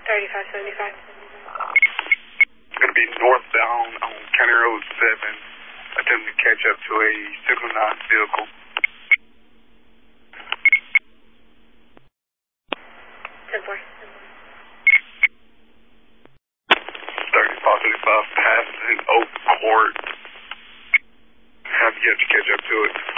3575. It's going to be northbound on County Road 7, attempting to catch up to a Signal 9 vehicle. 10-4. 3575 passing Oak Court. Have yet to catch up to it.